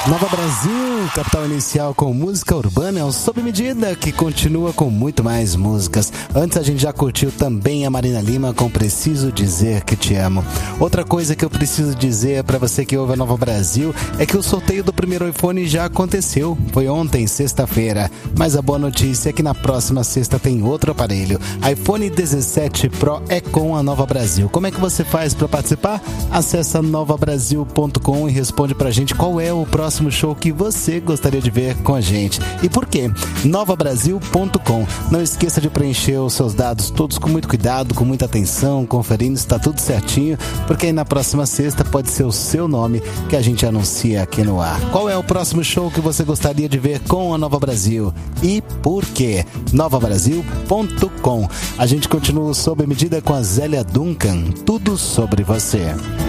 Nova Brasil, capital inicial com música urbana, é um Sob Medida que continua com muito mais músicas. Antes a gente já curtiu também a Marina Lima com Preciso Dizer Que Te Amo. Outra coisa que eu preciso dizer para você que ouve a Nova Brasil é que o sorteio do primeiro iPhone já aconteceu. Foi ontem, sexta-feira. Mas a boa notícia é que na próxima sexta tem outro aparelho. iPhone 17 Pro é com a Nova Brasil. Como é que você faz para participar? Acesse novabrasil.com e responde pra gente qual é o próximo show que você gostaria de ver com a gente. E por quê? novabrasil.com. Não esqueça de preencher os seus dados todos com muito cuidado, com muita atenção, conferindo se está tudo certinho, porque aí na próxima sexta pode ser o seu nome que a gente anuncia aqui no ar. Qual é o próximo show que você gostaria de ver com a Nova Brasil? E por quê? novabrasil.com. A gente continua sob medida com a Zélia Duncan. Tudo sobre você.